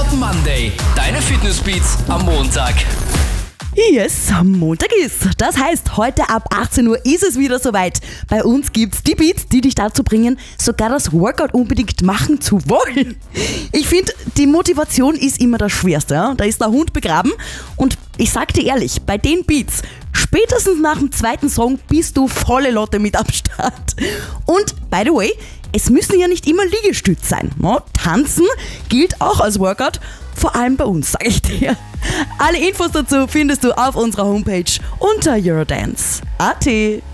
Monday, deine Fitnessbeats am Montag. Yes, Montag ist. Das heißt, heute ab 18 Uhr ist es wieder soweit. Bei uns gibt's die Beats, die dich dazu bringen, sogar das Workout unbedingt machen zu wollen. Ich finde, die Motivation ist immer das Schwerste. Ja? Da ist der Hund begraben. Und ich sag dir ehrlich, bei den Beats, spätestens nach dem zweiten Song bist du volle Lotte mit am Start. Und, by the way, es müssen ja nicht immer Liegestütze sein. No? Tanzen gilt auch als Workout, vor allem bei uns, sag ich dir. Alle Infos dazu findest du auf unserer Homepage unter Eurodance.at.